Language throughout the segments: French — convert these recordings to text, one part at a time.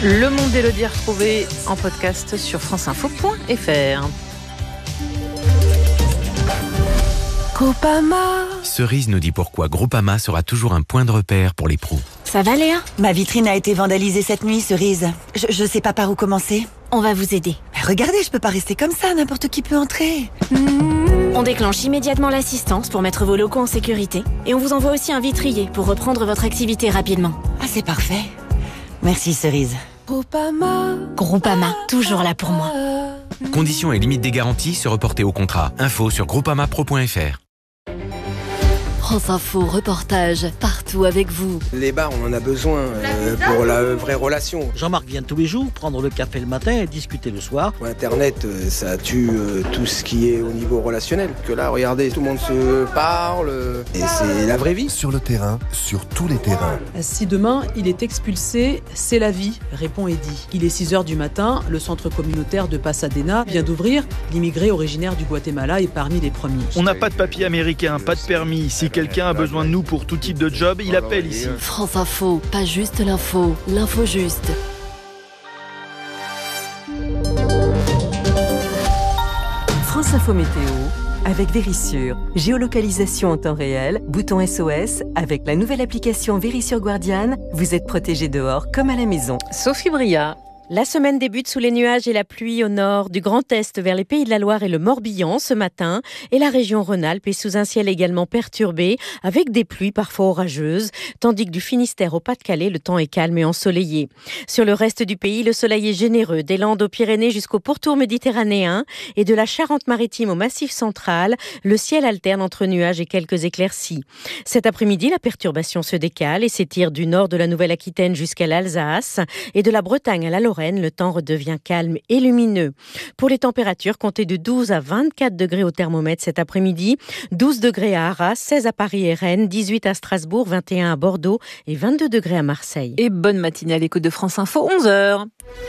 Le monde d'Élodie retrouvé en podcast sur franceinfo.fr. Groupama. Cerise nous dit pourquoi Groupama sera toujours un point de repère pour les pros. Ça va, Léa? Ma vitrine a été vandalisée cette nuit, Cerise. Je sais pas par où commencer. On va vous aider. Mais regardez, je peux pas rester comme ça, n'importe qui peut entrer. On déclenche immédiatement l'assistance pour mettre vos locaux en sécurité. Et on vous envoie aussi un vitrier pour reprendre votre activité rapidement. Ah, c'est parfait. Merci, Cerise. Groupama, toujours là pour moi. Conditions et limites des garanties se reporter au contrat. Info sur groupamapro.fr. France Info, reportage, partout avec vous. Les bars, on en a besoin pour la vraie relation. Jean-Marc vient tous les jours prendre le café le matin et discuter le soir. Internet, ça tue tout ce qui est au niveau relationnel. Que là, regardez, tout le monde se parle et c'est la vraie vie. Sur le terrain, sur tous les terrains. Si demain il est expulsé, c'est la vie, répond Eddy. Il est 6h du matin, le centre communautaire de Pasadena vient d'ouvrir. L'immigré originaire du Guatemala est parmi les premiers. On n'a pas de papier américain, pas de permis. Si quelqu'un a besoin de nous pour tout type de job, il appelle ici. France Info, pas juste l'info, l'info juste. France Info Météo avec Vérissure. Géolocalisation en temps réel, bouton SOS. Avec la nouvelle application Vérissure Guardian, vous êtes protégé dehors comme à la maison. Sophie Bria. La semaine débute sous les nuages et la pluie au nord, du Grand Est vers les Pays de la Loire et le Morbihan ce matin. Et la région Rhône-Alpes est sous un ciel également perturbé, avec des pluies parfois orageuses, tandis que du Finistère au Pas-de-Calais, le temps est calme et ensoleillé. Sur le reste du pays, le soleil est généreux, des Landes aux Pyrénées jusqu'au pourtour méditerranéen, et de la Charente-Maritime au Massif central, le ciel alterne entre nuages et quelques éclaircies. Cet après-midi, la perturbation se décale et s'étire du nord de la Nouvelle-Aquitaine jusqu'à l'Alsace, et de la Bretagne à la Lorraine, le temps redevient calme et lumineux. Pour les températures, comptez de 12 à 24 degrés au thermomètre cet après-midi, 12 degrés à Arras, 16 à Paris et Rennes, 18 à Strasbourg, 21 à Bordeaux et 22 degrés à Marseille. Et bonne matinée à l'écoute de France Info, 11h.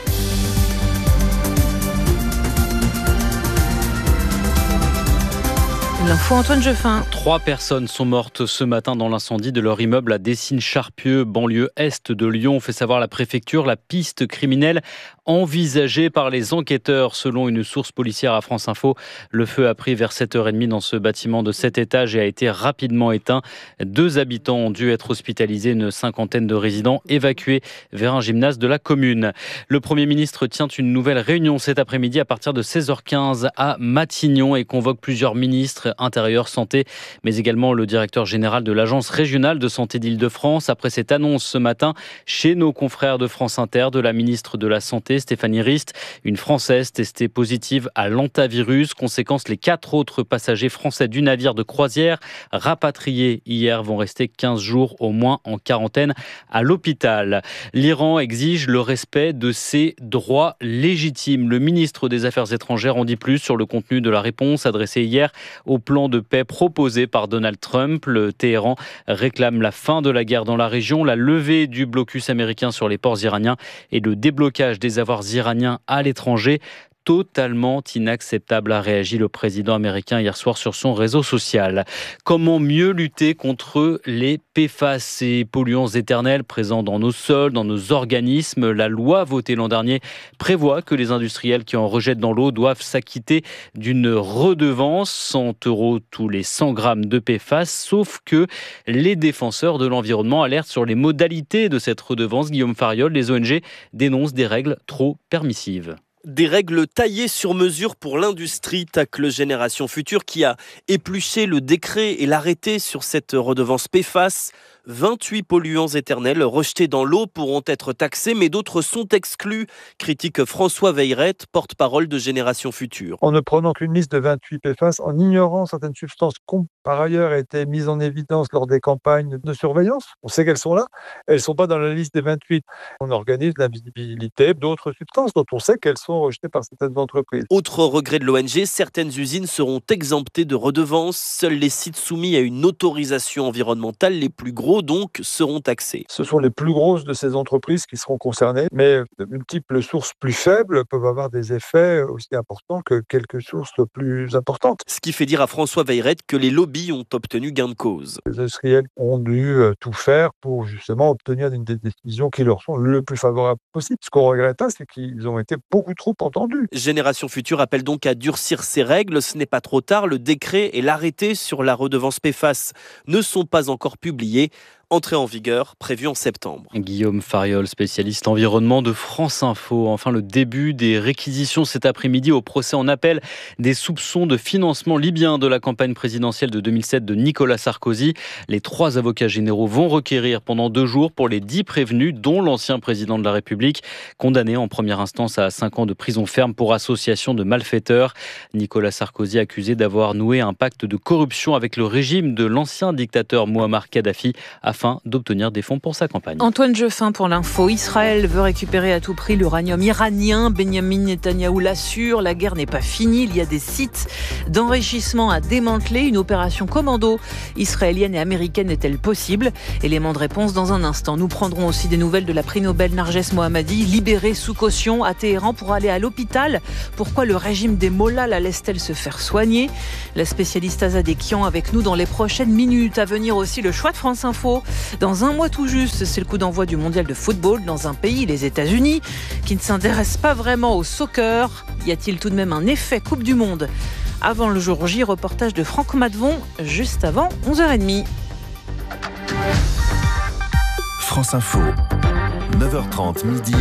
L'info Antoine Jeffin. 3 personnes sont mortes ce matin dans l'incendie de leur immeuble à Dessines-Charpieu, banlieue est de Lyon, fait savoir la préfecture. La piste criminelle envisagée par les enquêteurs, selon une source policière à France Info. Le feu a pris vers 7h30 dans ce bâtiment de 7 étages et a été rapidement éteint. 2 habitants ont dû être hospitalisés, une cinquantaine de résidents évacués vers un gymnase de la commune. Le Premier ministre tient une nouvelle réunion cet après-midi à partir de 16h15 à Matignon et convoque plusieurs ministres intérieur, santé, mais également le directeur général de l'Agence régionale de santé d'Île-de-France. Après cette annonce ce matin, chez nos confrères de France Inter, de la ministre de la Santé, Stéphanie Rist, une Française testée positive à l'hantavirus. Conséquence, les 4 autres passagers français du navire de croisière rapatriés hier vont rester 15 jours au moins en quarantaine à l'hôpital. L'Iran exige le respect de ses droits légitimes. Le ministre des Affaires étrangères en dit plus sur le contenu de la réponse adressée hier au plan de paix proposé par Donald Trump. Le Téhéran réclame la fin de la guerre dans la région, la levée du blocus américain sur les ports iraniens et le déblocage des avoirs iraniens à l'étranger. Totalement inacceptable, a réagi le président américain hier soir sur son réseau social. Comment mieux lutter contre les PFAS, ces polluants éternels présents dans nos sols, dans nos organismes? La loi votée l'an dernier prévoit que les industriels qui en rejettent dans l'eau doivent s'acquitter d'une redevance, 100 € tous les 100 grammes de PFAS, sauf que les défenseurs de l'environnement alertent sur les modalités de cette redevance. Guillaume Fariol, les ONG dénoncent des règles trop permissives. Des règles taillées sur mesure pour l'industrie, tacle Génération Future qui a épluché le décret et l'arrêté sur cette redevance PFAS. 28 polluants éternels rejetés dans l'eau pourront être taxés, mais d'autres sont exclus, critique François Veillerette, porte-parole de Génération Future. En ne prenant qu'une liste de 28 PFAS, en ignorant certaines substances qui ont par ailleurs été mises en évidence lors des campagnes de surveillance, on sait qu'elles sont là, elles ne sont pas dans la liste des 28. On organise l'invisibilité d'autres substances dont on sait qu'elles sont rejetées par certaines entreprises. Autre regret de l'ONG, certaines usines seront exemptées de redevances. Seuls les sites soumis à une autorisation environnementale, les plus gros donc, seront taxés. Ce sont les plus grosses de ces entreprises qui seront concernées, mais de multiples sources plus faibles peuvent avoir des effets aussi importants que quelques sources plus importantes. Ce qui fait dire à François Veillerette que les lobbies lobbies ont obtenu gain de cause. Les industriels ont dû tout faire pour justement obtenir des décisions qui leur sont le plus favorables possible. Ce qu'on regrette, c'est qu'ils ont été beaucoup trop entendus. Génération Future appelle donc à durcir ces règles. Ce n'est pas trop tard. Le décret et l'arrêté sur la redevance PFAS ne sont pas encore publiés. Entrée en vigueur prévue en septembre. Guillaume Fariol, spécialiste environnement de France Info. Enfin, le début des réquisitions cet après-midi au procès en appel des soupçons de financement libyen de la campagne présidentielle de 2007 de Nicolas Sarkozy. Les 3 avocats généraux vont requérir pendant 2 jours pour les 10 prévenus, dont l'ancien président de la République, condamné en première instance à 5 ans de prison ferme pour association de malfaiteurs. Nicolas Sarkozy accusé d'avoir noué un pacte de corruption avec le régime de l'ancien dictateur Mouammar Kadhafi afin d'obtenir des fonds pour sa campagne. Antoine Jeffin pour l'info. Israël veut récupérer à tout prix l'uranium iranien. Benjamin Netanyahou l'assure, la guerre n'est pas finie. Il y a des sites d'enrichissement à démanteler. Une opération commando israélienne et américaine est-elle possible? Élément de réponse dans un instant. Nous prendrons aussi des nouvelles de la prix Nobel Narges Mohammadi, libérée sous caution à Téhéran pour aller à l'hôpital. Pourquoi le régime des mollahs la laisse-t-elle se faire soigner? La spécialiste Azadekian avec nous dans les prochaines minutes. À venir aussi le choix de France Info. Dans un mois tout juste, c'est le coup d'envoi du mondial de football dans un pays, les États-Unis, qui ne s'intéresse pas vraiment au soccer. Y a-t-il tout de même un effet Coupe du Monde avant le jour J? Reportage de Franck Matvon, juste avant 11h30. France Info, 9h30 midi,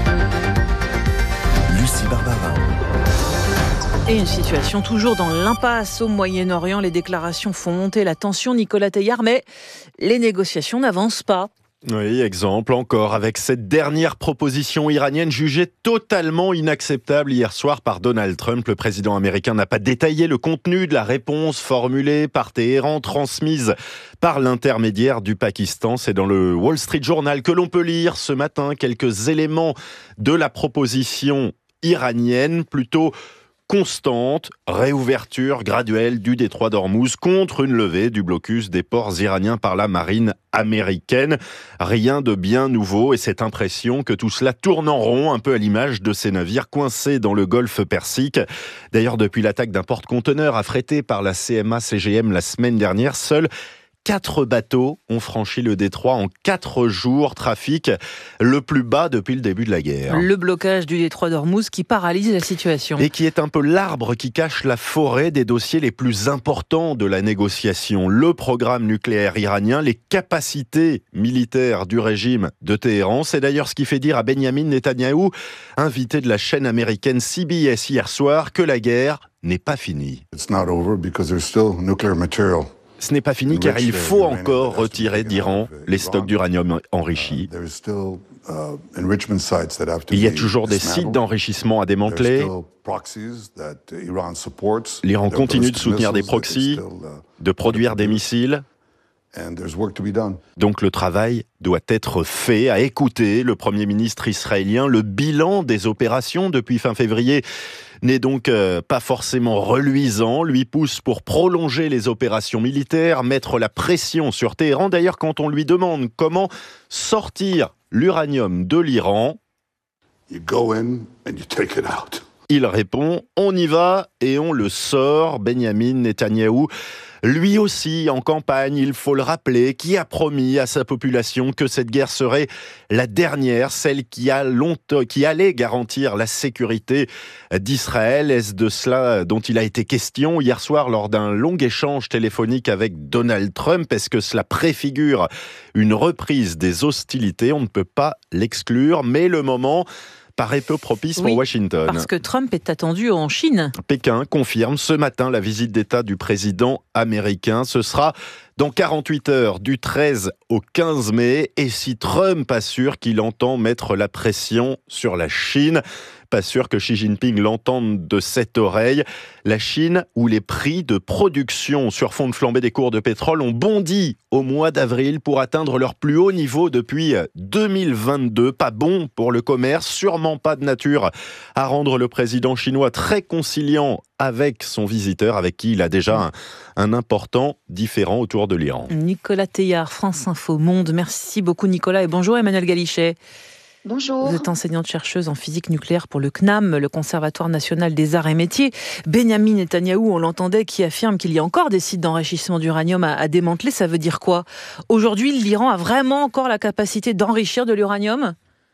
Lucie Barbarin. Et une situation toujours dans l'impasse au Moyen-Orient. Les déclarations font monter la tension, Nicolas Teilhard, mais les négociations n'avancent pas. Oui, exemple encore avec cette dernière proposition iranienne jugée totalement inacceptable hier soir par Donald Trump. Le président américain n'a pas détaillé le contenu de la réponse formulée par Téhéran, transmise par l'intermédiaire du Pakistan. C'est dans le Wall Street Journal que l'on peut lire ce matin quelques éléments de la proposition iranienne, plutôt constante, réouverture graduelle du détroit d'Ormuz contre une levée du blocus des ports iraniens par la marine américaine. Rien de bien nouveau et cette impression que tout cela tourne en rond, un peu à l'image de ces navires coincés dans le golfe Persique. D'ailleurs, depuis l'attaque d'un porte-conteneur affrété par la CMA-CGM la semaine dernière, seuls 4 bateaux ont franchi le détroit en 4 jours, trafic le plus bas depuis le début de la guerre. Le blocage du détroit d'Ormuz qui paralyse la situation. Et qui est un peu l'arbre qui cache la forêt des dossiers les plus importants de la négociation. Le programme nucléaire iranien, les capacités militaires du régime de Téhéran. C'est d'ailleurs ce qui fait dire à Benjamin Netanyahou, invité de la chaîne américaine CBS hier soir, que la guerre n'est pas finie. Ce n'est pas fini car il faut encore retirer d'Iran les stocks d'uranium enrichi. Il y a toujours des sites d'enrichissement à démanteler. L'Iran continue de soutenir des proxys, de produire des missiles. Donc le travail doit être fait. À écouter le Premier ministre israélien, le bilan des opérations depuis fin février n'est donc pas forcément reluisant. Lui pousse pour prolonger les opérations militaires, mettre la pression sur Téhéran. D'ailleurs, quand on lui demande comment sortir l'uranium de l'Iran, il répond « On y va et on le sort ». Benjamin Netanyahou, lui aussi en campagne, il faut le rappeler, qui a promis à sa population que cette guerre serait la dernière, celle qui allait garantir la sécurité d'Israël. Est-ce de cela dont il a été question hier soir lors d'un long échange téléphonique avec Donald Trump? Est-ce que cela préfigure une reprise des hostilités? On ne peut pas l'exclure, mais le moment paraît peu propice pour Washington. Parce que Trump est attendu en Chine. Pékin confirme ce matin la visite d'État du président américain. Ce sera dans 48 heures, du 13 au 15 mai. Et si Trump assure qu'il entend mettre la pression sur la Chine, pas sûr que Xi Jinping l'entende de cette oreille. La Chine, où les prix de production sur fond de flambée des cours de pétrole ont bondi au mois d'avril pour atteindre leur plus haut niveau depuis 2022. Pas bon pour le commerce, sûrement pas de nature à rendre le président chinois très conciliant avec son visiteur, avec qui il a déjà un important différend autour de l'Iran. Nicolas Teilhard, France Info Monde. Merci beaucoup Nicolas et bonjour Emmanuel Galichet. Bonjour. Vous êtes enseignante-chercheuse en physique nucléaire pour le CNAM, le Conservatoire national des arts et métiers. Benyamin Netanyahou, on l'entendait, qui affirme qu'il y a encore des sites d'enrichissement d'uranium à démanteler. Ça veut dire quoi ? Aujourd'hui, l'Iran a vraiment encore la capacité d'enrichir de l'uranium ?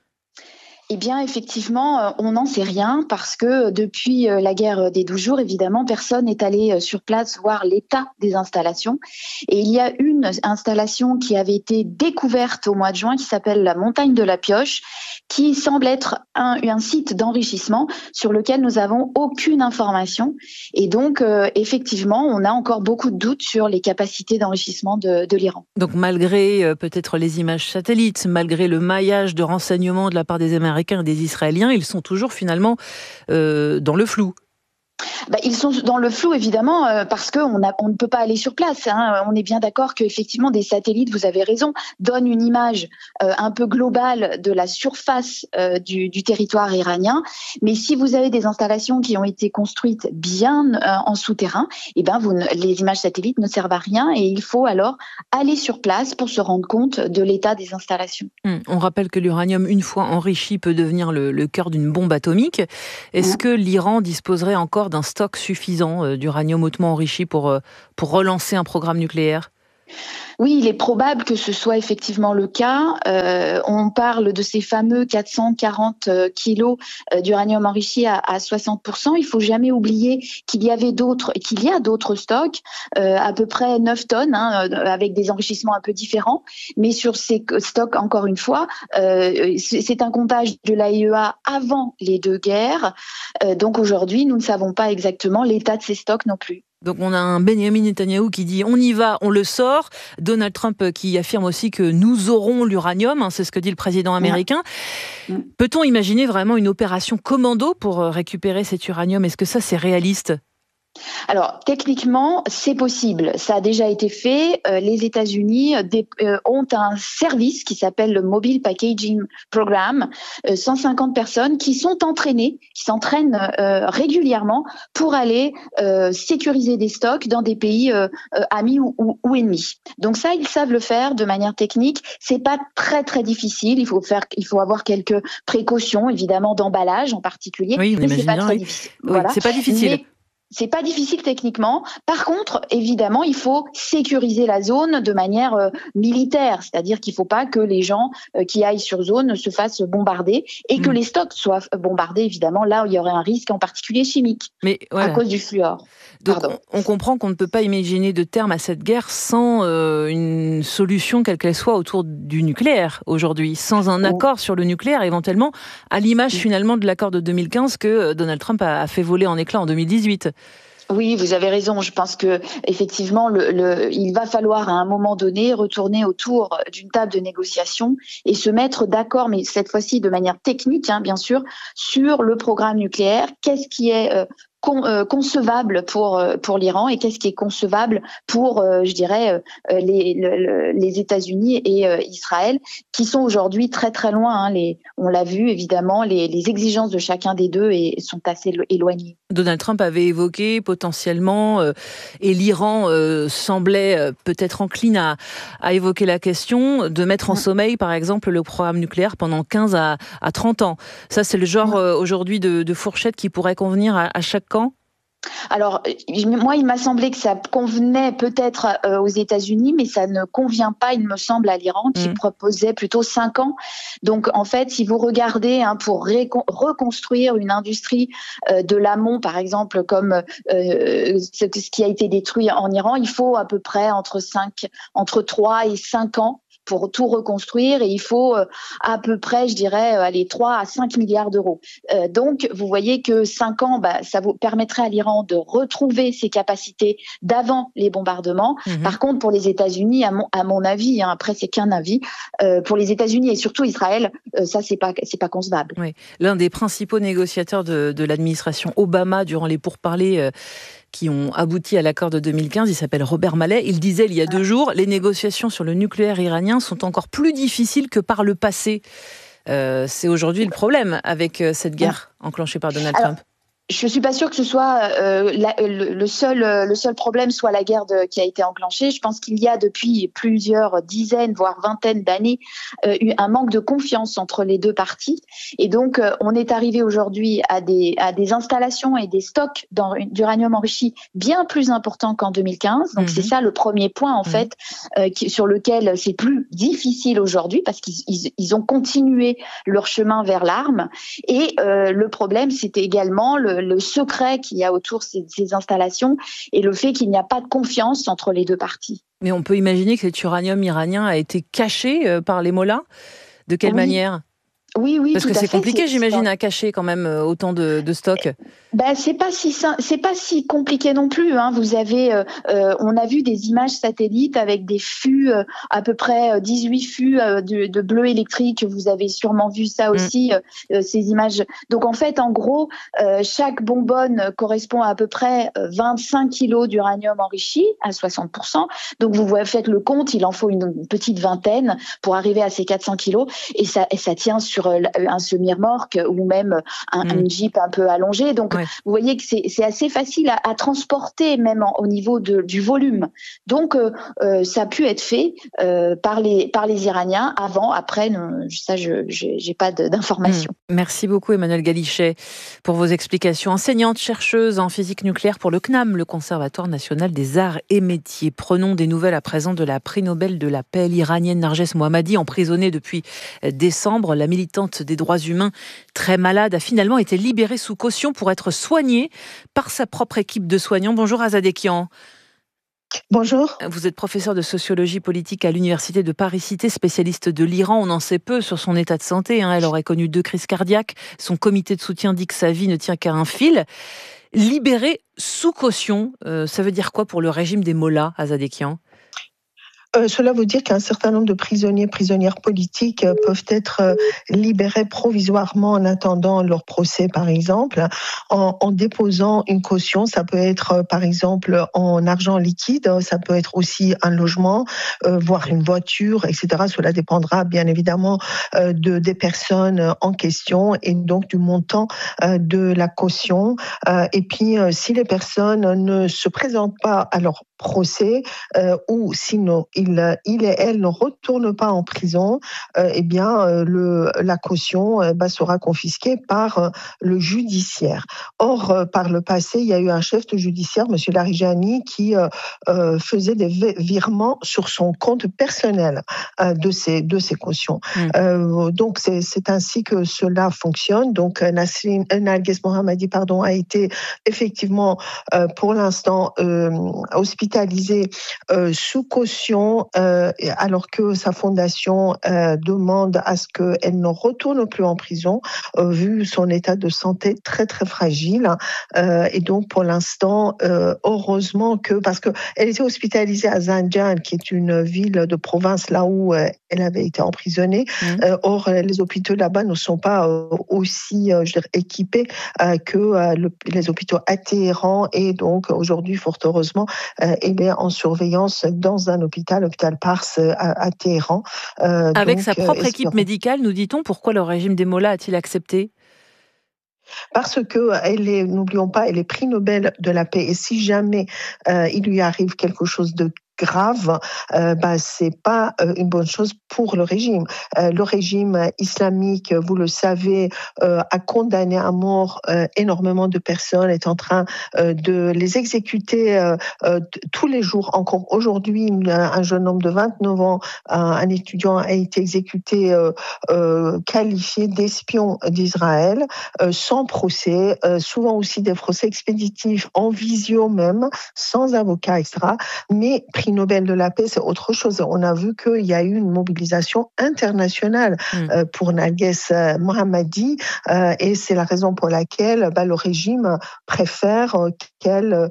Eh bien, effectivement, on n'en sait rien parce que depuis la guerre des 12 jours, évidemment, personne n'est allé sur place voir l'état des installations. Et il y a une installation qui avait été découverte au mois de juin qui s'appelle la montagne de la Pioche, qui semble être un site d'enrichissement sur lequel nous n'avons aucune information. Et donc, effectivement, on a encore beaucoup de doutes sur les capacités d'enrichissement de l'Iran. Donc, malgré peut-être les images satellites, malgré le maillage de renseignements de la part des Américains et des Israéliens, ils sont toujours finalement dans le flou. Ils sont dans le flou, évidemment, parce qu'on ne peut pas aller sur place. On est bien d'accord qu'effectivement, des satellites, vous avez raison, donnent une image un peu globale de la surface du territoire iranien. Mais si vous avez des installations qui ont été construites bien en souterrain, les images satellites ne servent à rien et il faut alors aller sur place pour se rendre compte de l'état des installations. On rappelle que l'uranium, une fois enrichi, peut devenir le cœur d'une bombe atomique. Est-ce que l'Iran disposerait encore d'un stock suffisant d'uranium hautement enrichi pour relancer un programme nucléaire ? Oui, il est probable que ce soit effectivement le cas. On parle de ces fameux 440 kilos d'uranium enrichi à 60%. Il faut jamais oublier qu'il y a d'autres stocks, à peu près 9 tonnes, avec des enrichissements un peu différents. Mais sur ces stocks, encore une fois, c'est un comptage de l'AIEA avant les deux guerres. Donc aujourd'hui, nous ne savons pas exactement l'état de ces stocks non plus. Donc on a un Benyamin Netanyahou qui dit on y va, on le sort. Donald Trump qui affirme aussi que nous aurons l'uranium, c'est ce que dit le président américain. Peut-on imaginer vraiment une opération commando pour récupérer cet uranium ? Est-ce que ça c'est réaliste ? Alors, techniquement, c'est possible. Ça a déjà été fait. Les États-Unis ont un service qui s'appelle le Mobile Packaging Program. 150 personnes qui s'entraînent régulièrement pour aller sécuriser des stocks dans des pays amis ou ennemis. Donc ça, ils savent le faire de manière technique. C'est pas très très difficile. Il faut avoir quelques précautions, évidemment, d'emballage en particulier. Oui, mais c'est pas très difficile. Voilà. C'est pas difficile. C'est pas difficile techniquement. Par contre, évidemment, il faut sécuriser la zone de manière militaire, c'est-à-dire qu'il ne faut pas que les gens qui aillent sur zone se fassent bombarder et que les stocks soient bombardés, évidemment, là où il y aurait un risque, en particulier chimique, à cause du fluor. Donc, on comprend qu'on ne peut pas imaginer de terme à cette guerre sans une solution, quelle qu'elle soit, autour du nucléaire aujourd'hui, sans un accord sur le nucléaire, éventuellement, à l'image finalement de l'accord de 2015 que Donald Trump a fait voler en éclats en 2018. Oui, vous avez raison. Je pense que effectivement, il va falloir à un moment donné retourner autour d'une table de négociation et se mettre d'accord, mais cette fois-ci de manière technique, bien sûr, sur le programme nucléaire. Qu'est-ce qui est concevable pour l'Iran et qu'est-ce qui est concevable pour, les États-Unis et Israël, qui sont aujourd'hui très très loin. On l'a vu évidemment, les exigences de chacun des deux sont assez éloignées. Donald Trump avait évoqué potentiellement, et l'Iran semblait peut-être encline à évoquer la question de mettre en sommeil, par exemple, le programme nucléaire pendant 15 à 30 ans. Ça, c'est le genre aujourd'hui de fourchette qui pourrait convenir à chaque camp ? Alors, moi, il m'a semblé que ça convenait peut-être aux États-Unis, mais ça ne convient pas, il me semble, à l'Iran, qui proposait plutôt 5 ans. Donc, en fait, si vous regardez pour reconstruire une industrie de l'amont, par exemple, comme ce qui a été détruit en Iran, il faut à peu près entre 3 et 5 ans pour tout reconstruire, et il faut à peu près, 3 à 5 milliards d'euros. Donc, vous voyez que 5 ans, ça vous permettrait à l'Iran de retrouver ses capacités d'avant les bombardements. Par contre, pour les États-Unis, à mon avis, après c'est qu'un avis, pour les États-Unis et surtout Israël, ça c'est pas concevable. Oui. L'un des principaux négociateurs de l'administration Obama durant les pourparlers qui ont abouti à l'accord de 2015, il s'appelle Robert Malley. Il disait il y a 2 jours, les négociations sur le nucléaire iranien sont encore plus difficiles que par le passé. C'est aujourd'hui le problème avec cette guerre enclenchée par Donald Trump. Je suis pas sûre que ce soit le seul problème soit la guerre qui a été enclenchée. Je pense qu'il y a depuis plusieurs dizaines, voire vingtaines d'années, eu un manque de confiance entre les deux parties. Et donc, on est arrivé aujourd'hui à des installations et des stocks d'uranium enrichi bien plus importants qu'en 2015. Donc, c'est ça le premier point, en fait, sur lequel c'est plus difficile aujourd'hui parce qu'ils ont continué leur chemin vers l'arme. Et le problème, c'était également le secret qu'il y a autour de ces installations et le fait qu'il n'y a pas de confiance entre les deux parties. Mais on peut imaginer que cet uranium iranien a été caché par les mollahs. De quelle manière ? Oui, parce que c'est compliqué, j'imagine, à cacher quand même autant de stocks. C'est pas si compliqué non plus. Vous avez, on a vu des images satellites avec des fûts, à peu près 18 fûts de bleu électrique. Vous avez sûrement vu ça aussi, ces images. Donc en fait, en gros, chaque bonbonne correspond à peu près 25 kilos d'uranium enrichi à 60%. Donc vous faites le compte, il en faut une petite vingtaine pour arriver à ces 400 kilos, et ça tient sur un semi-remorque ou même un Jeep un peu allongé. Donc, vous voyez que c'est assez facile à transporter, même au niveau du volume. Donc, ça a pu être fait par les Iraniens avant, après, ça, je n'ai pas d'informations. Merci beaucoup, Emmanuelle Galichet, pour vos explications. Enseignante, chercheuse en physique nucléaire pour le CNAM, le Conservatoire national des arts et métiers. Prenons des nouvelles à présent de la prix Nobel de la paix, l'Iranienne Narges Mohammadi, emprisonnée depuis décembre. La militante des droits humains, très malade, a finalement été libérée sous caution pour être soignée par sa propre équipe de soignants. Bonjour Azadekian. Bonjour. Vous êtes professeur de sociologie politique à l'université de Paris-Cité, spécialiste de l'Iran. On en sait peu sur son état de santé. Elle aurait connu 2 crises cardiaques. Son comité de soutien dit que sa vie ne tient qu'à un fil. Libérée sous caution, ça veut dire quoi pour le régime des mollahs, Azadekian ? Cela veut dire qu'un certain nombre de prisonnières politiques peuvent être libérés provisoirement en attendant leur procès, par exemple, en déposant une caution. Ça peut être, par exemple, en argent liquide, ça peut être aussi un logement, voire une voiture, etc. Cela dépendra bien évidemment des personnes en question et donc du montant de la caution. Et puis, si les personnes ne se présentent pas à leur procès ou sinon il et elle ne retournent pas en prison, la caution sera confisquée par le judiciaire. Or, par le passé, il y a eu un chef de judiciaire, M. Larijani, qui faisait des virements sur son compte personnel de ces cautions. Donc, c'est ainsi que cela fonctionne. Donc, Narges Mohammadi a été effectivement, pour l'instant, hospitalisée sous caution, alors que sa fondation demande à ce qu'elle ne retourne plus en prison, vu son état de santé très très fragile. Et donc pour l'instant, heureusement parce qu'elle était hospitalisée à Zanjan, qui est une ville de province là où elle avait été emprisonnée. Or, les hôpitaux là-bas ne sont pas aussi équipés que les hôpitaux à Téhéran. Et donc aujourd'hui, fort heureusement, elle est en surveillance dans un hôpital Pars à Téhéran. Avec sa propre équipe médicale, nous dit-on. Pourquoi le régime des mollahs a-t-il accepté ? Parce que n'oublions pas, elle est prix Nobel de la paix. Et si jamais il lui arrive quelque chose de grave, c'est pas une bonne chose pour le régime. Le régime islamique, vous le savez, a condamné à mort énormément de personnes, est en train de les exécuter tous les jours. Encore aujourd'hui, un jeune homme de 29 ans, un étudiant, a été exécuté, qualifié d'espion d'Israël, sans procès, souvent aussi des procès expéditifs en visio même, sans avocat, etc. Mais prix Nobel de la paix, c'est autre chose. On a vu qu'il y a eu une mobilisation internationale pour Narges Mohammadi, et c'est la raison pour laquelle le régime préfère qu'elle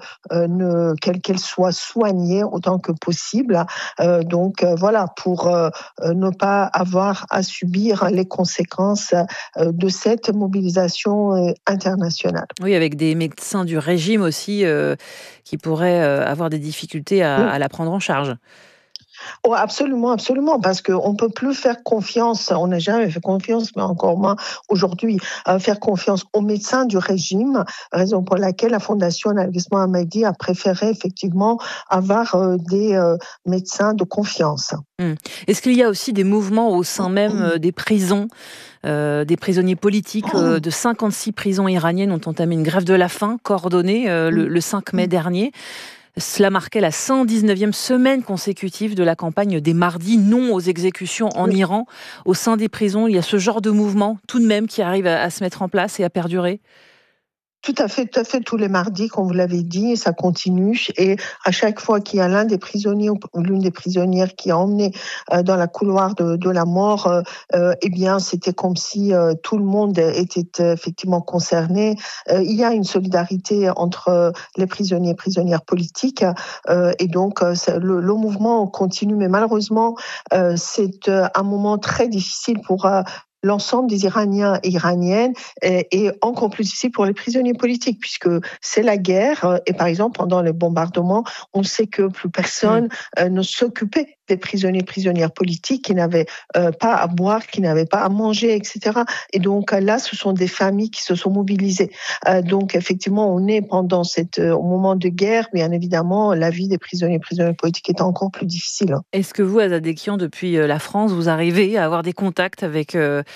soit soignée autant que possible. Donc voilà, pour ne pas avoir à subir les conséquences de cette mobilisation internationale. Oui, avec des médecins du régime aussi qui pourraient avoir des difficultés à la prendre en charge. Oh, absolument, parce qu'on ne peut plus faire confiance, on n'a jamais fait confiance, mais encore moins aujourd'hui, faire confiance aux médecins du régime, raison pour laquelle la Fondation Narges Mohammadi a préféré effectivement avoir des médecins de confiance. Est-ce qu'il y a aussi des mouvements au sein même des prisons, des prisonniers politiques de 56 prisons iraniennes ont entamé une grève de la faim coordonnée le 5 mai dernier. Cela marquait la 119e semaine consécutive de la campagne des mardis non aux exécutions en Iran. Au sein des prisons, il y a ce genre de mouvement tout de même qui arrive à se mettre en place et à perdurer. Tout à fait, tous les mardis, comme vous l'avez dit, ça continue. Et à chaque fois qu'il y a l'un des prisonniers ou l'une des prisonnières qui est emmené dans la couloir de la mort, eh bien, c'était comme si tout le monde était effectivement concerné. Il y a une solidarité entre les prisonniers et prisonnières politiques. Et donc, le mouvement continue. Mais malheureusement, c'est un moment très difficile pour l'ensemble des Iraniens et Iraniennes et encore plus difficile pour les prisonniers politiques puisque c'est la guerre et par exemple pendant les bombardements, on sait que plus personne ne s'occupait des prisonniers et prisonnières politiques qui n'avaient pas à boire, qui n'avaient pas à manger, etc. Et donc là, ce sont des familles qui se sont mobilisées. Donc effectivement, on est pendant au moment de guerre, bien évidemment, la vie des prisonniers et prisonnières politiques est encore plus difficile. Est-ce que vous, Azadekian, depuis la France, vous arrivez à avoir des contacts avec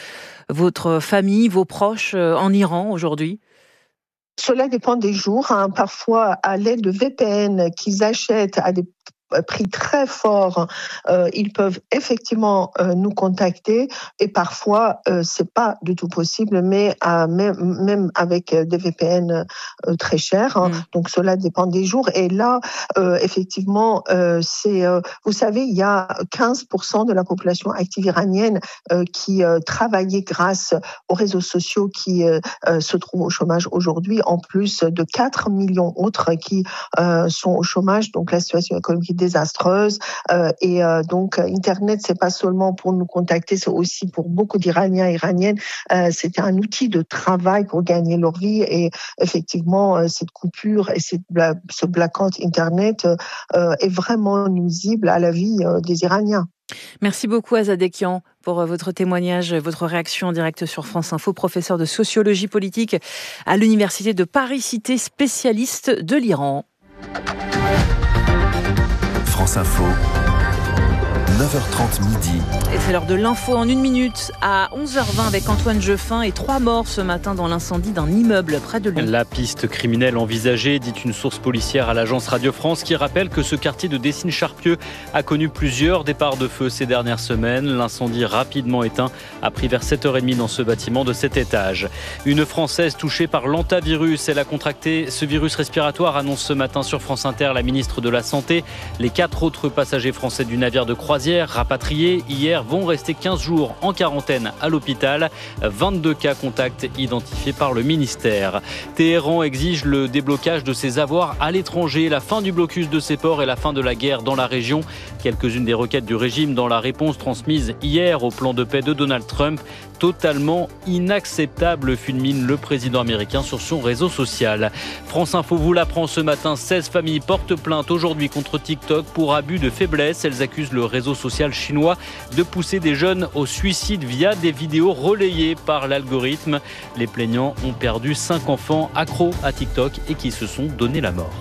votre famille, vos proches en Iran aujourd'hui ? Cela dépend des jours. Parfois, à l'aide de VPN qu'ils achètent à des prix très forts, ils peuvent effectivement nous contacter et parfois c'est pas du tout possible, mais même avec des VPN très chers. Donc cela dépend des jours. Et là, effectivement, vous savez, il y a 15% de la population active iranienne qui travaillait grâce aux réseaux sociaux qui se trouvent au chômage aujourd'hui, en plus de 4 millions autres qui sont au chômage. Donc la situation économique désastreuse et donc Internet, c'est pas seulement pour nous contacter, c'est aussi pour beaucoup d'Iraniens et Iraniennes, c'était un outil de travail pour gagner leur vie et effectivement cette coupure et ce blackout Internet est vraiment nuisible à la vie des Iraniens. Merci beaucoup Azadekian pour votre témoignage, votre réaction en direct sur France Info, professeur de sociologie politique à l'université de Paris-Cité, spécialiste de l'Iran. France Info, 9h30 midi. Et c'est l'heure de l'info en 1 minute à 11h20 avec Antoine Jeffin et 3 morts ce matin dans l'incendie d'un immeuble près de Lyon. La piste criminelle envisagée, dit une source policière à l'agence Radio France qui rappelle que ce quartier de Décines-Charpieu a connu plusieurs départs de feu ces dernières semaines. L'incendie rapidement éteint a pris vers 7h30 dans ce bâtiment de 7 étages. Une Française touchée par l'hantavirus, elle a contracté ce virus respiratoire, annonce ce matin sur France Inter la ministre de la Santé. Les 4 autres passagers français du navire de croisière rapatriés hier vont rester 15 jours en quarantaine à l'hôpital. 22 cas contacts identifiés par le ministère. Téhéran exige le déblocage de ses avoirs à l'étranger, la fin du blocus de ses ports et la fin de la guerre dans la région. Quelques-unes des requêtes du régime dans la réponse transmise hier au plan de paix de Donald Trump. Totalement inacceptable, fulmine le président américain sur son réseau social. France Info vous l'apprend ce matin, 16 familles portent plainte aujourd'hui contre TikTok pour abus de faiblesse. Elles accusent le réseau social chinois de pousser des jeunes au suicide via des vidéos relayées par l'algorithme. Les plaignants ont perdu 5 enfants accros à TikTok et qui se sont donné la mort.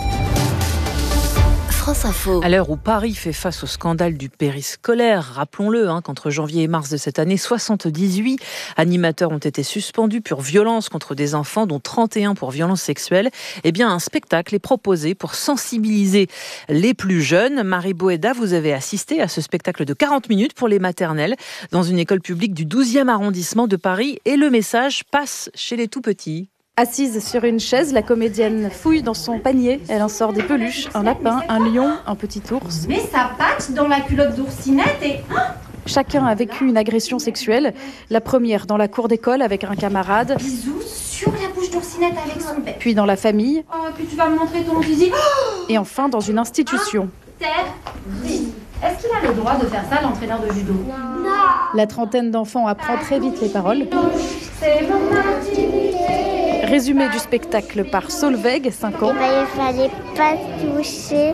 France Info. À l'heure où Paris fait face au scandale du périscolaire, rappelons-le, qu'entre janvier et mars de cette année, 78 animateurs ont été suspendus pour violence contre des enfants, dont 31 pour violences sexuelles. Eh bien, un spectacle est proposé pour sensibiliser les plus jeunes. Marie Boéda, vous avez assisté à ce spectacle de 40 minutes pour les maternelles dans une école publique du 12e arrondissement de Paris et le message passe chez les tout-petits. Assise sur une chaise, la comédienne fouille dans son panier. Elle en sort des peluches, un lapin, un lion, un petit ours. Mais sa patte dans la culotte d'oursinette et... Chacun a vécu une agression sexuelle. La première dans la cour d'école avec un camarade. Bisous sur la bouche d'oursinette avec son bec. Puis dans la famille. Oh, puis tu vas me montrer ton zizi. Et enfin dans une institution. Est-ce qu'il a le droit de faire ça, l'entraîneur de judo? Non. La trentaine d'enfants apprend très vite les paroles. C'est mon intimité. Résumé du spectacle par Solveig, 5 ans. Il fallait pas toucher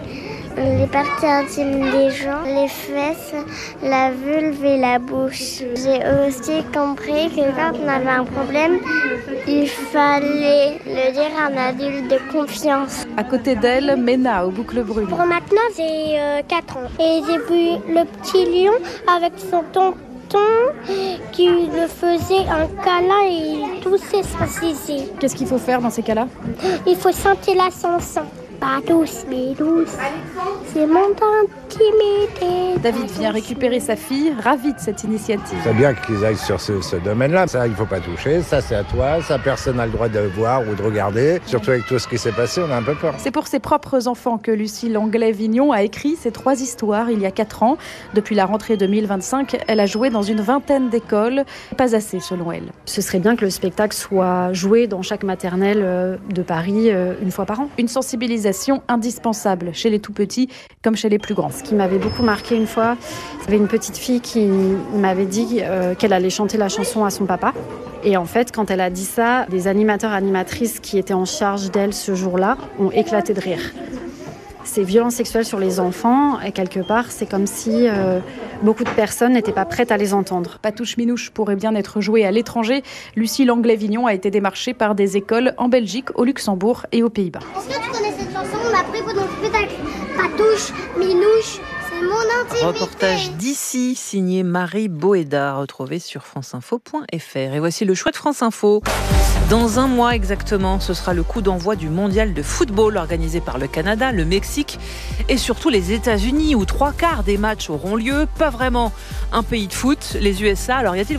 Les parties intimes des gens, les fesses, la vulve et la bouche. J'ai aussi compris que quand on avait un problème, il fallait le dire à un adulte de confiance. À côté d'elle, Mena aux boucles brunes. Pour maintenant, j'ai 4 ans. Et j'ai vu le petit lion avec son tonton qui le faisait un câlin et il toussait son zizi. Qu'est-ce qu'il faut faire dans ces cas-là? Il faut sentir la chanson. Pas douce, mais douce. C'est mon intimité. David vient récupérer sa fille, ravi de cette initiative. C'est bien qu'ils aillent sur ce domaine-là. Ça, il ne faut pas toucher. Ça, c'est à toi. Ça, personne n'a le droit de voir ou de regarder. Surtout avec tout ce qui s'est passé, on a un peu peur. C'est pour ses propres enfants que Lucie Langlais-Vignon a écrit ces 3 histoires il y a 4 ans. Depuis la rentrée 2025, elle a joué dans une vingtaine d'écoles. Pas assez, selon elle. Ce serait bien que le spectacle soit joué dans chaque maternelle de Paris une fois par an. Une sensibilisation indispensable chez les tout-petits comme chez les plus grands. Ce qui m'avait beaucoup marqué une fois, il y avait une petite fille qui m'avait dit qu'elle allait chanter la chanson à son papa. Et en fait, quand elle a dit ça, les animateurs, animatrices qui étaient en charge d'elle ce jour-là ont éclaté de rire. Ces violences sexuelles sur les enfants, et quelque part, c'est comme si beaucoup de personnes n'étaient pas prêtes à les entendre. Patouche Minouche pourrait bien être jouée à l'étranger. Lucie Langlais-Vignon a été démarchée par des écoles en Belgique, au Luxembourg et aux Pays-Bas. Est-ce que tu connais cette chanson? On l'a pris pendant le spectacle. Patouche Minouche, c'est mon intimité. Reportage d'ici, signé Marie Boéda, retrouvé sur franceinfo.fr. Et voici le choix de France Info. Dans un mois exactement, ce sera le coup d'envoi du mondial de football organisé par le Canada, le Mexique et surtout les États-Unis où 3/4 des matchs auront lieu. Pas vraiment un pays de foot, les USA. Alors y a-t-il